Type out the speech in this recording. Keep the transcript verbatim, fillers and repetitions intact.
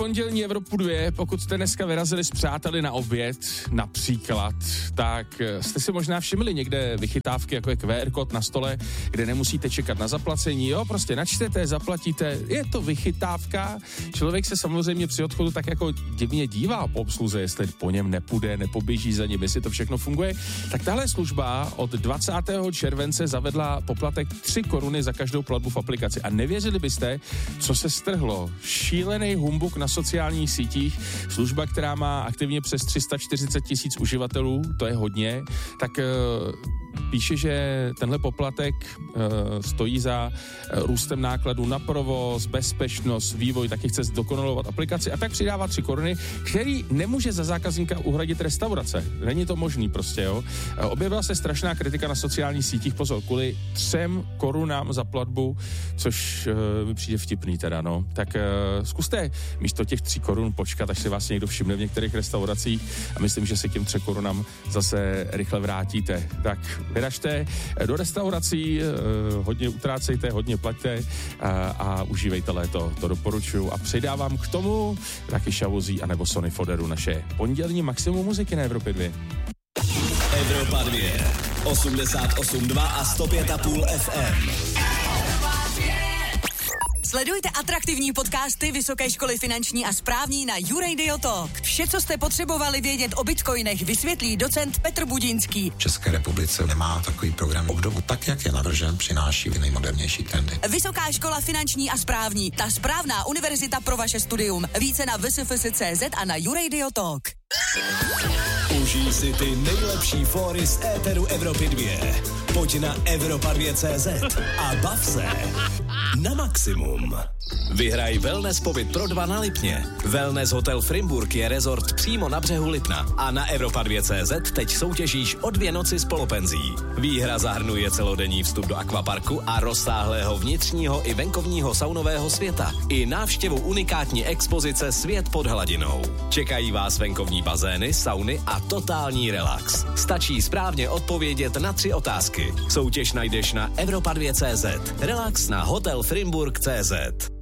Pondělní Evropu dva, pokud jste dneska vyrazili s přáteli na oběd, například, tak jste si možná všimli někde vychytávky, jako je Q R kód na stole, kde nemusíte čekat na zaplacení, jo, prostě načtete, zaplatíte, je to vychytávka, člověk se samozřejmě při odchodu tak jako divně dívá po obsluze, jestli po něm nepůjde, nepoběží za ním, jestli to všechno funguje, tak tahle služba od dvacátého července zavedla poplatek tři koruny za každou platbu v aplikaci a nevěřili byste, co se strhlo. Šílený humbuk na sociálních sítích, služba, která má aktivně přes tři sta čtyřicet tisíc uživatelů, to je hodně, tak uh, píše, že tenhle poplatek uh, stojí za uh, růstem nákladů na provoz, bezpečnost, vývoj, taky chce zdokonalovat aplikaci a tak přidává tři koruny, který nemůže za zákazníka uhradit restaurace. Není to možný prostě, jo. Uh, objevila se strašná kritika na sociálních sítích, pozor, kvůli třem korunám za platbu, což uh, mi přijde vtipný teda, no. Tak uh, zkuste místo těch tří korun počkat, až si vás někdo všimne v některých restauracích a myslím, že se k těm třem korunám zase rychle vrátíte. Tak vyražte do restaurací, hodně utrácejte, hodně plaťte a, a užívejte léto, to doporučuju. A přidávám k tomu taky Šavuzí anebo Sony Foderu, naše pondělní maximum muziky na Evropě dva. Evropa dva, osmdesát osm dva a sto pět a půl F M. Sledujte atraktivní podcasty Vysoké školy finanční a správní na YouRadio Talk. Vše, co jste potřebovali vědět o bitcoinech, vysvětlí docent Petr Budínský. V České republice nemá takový program obdobu. Tak, jak je navržen, přináší nejmodernější trendy. Vysoká škola finanční a správní. Ta správná univerzita pro vaše studium. Více na w s f s tečka c z a na YouRadio Talk. Užij si ty nejlepší fóry z éteru Evropy dva. Pojď na Evropa dva tečka cé zet a bav se na maximum. Vyhraj wellness pobyt pro dva na Lipně. Wellness Hotel Frimburg je rezort přímo na břehu Lipna a na Evropa dva tečka cé zet teď soutěžíš o dvě noci s polopenzí. Výhra zahrnuje celodenní vstup do akvaparku a rozsáhlého vnitřního i venkovního saunového světa i návštěvu unikátní expozice Svět pod hladinou. Čekají vás venkovní bazény, sauny a totální relax. Stačí správně odpovědět na tři otázky. Soutěž najdeš na Evropa dva tečka cé zet. Relax na hotel frimburg tečka cé zet.